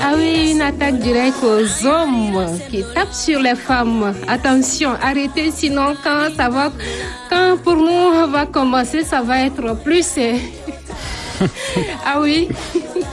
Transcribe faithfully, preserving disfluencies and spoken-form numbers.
Ah oui, une attaque directe aux hommes qui tapent sur les femmes. Attention, arrêtez, sinon quand ça va, quand pour nous va commencer, ça va être plus. Ah oui.